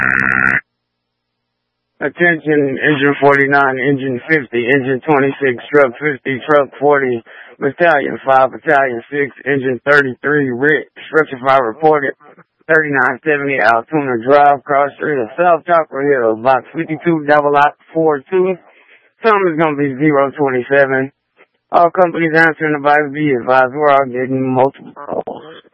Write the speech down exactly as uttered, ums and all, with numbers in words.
Attention, engine forty-nine, engine fifty, engine twenty-six, truck fifty, truck forty, battalion five, battalion six, engine thirty-three, Rick, structure five reported, thirty-nine seventy Altoona Drive, cross street of South Copper Hill, box fifty-two, double lot four two. Time is going to be zero twenty-seven. All companies answering the box be advised we're all getting multiple calls.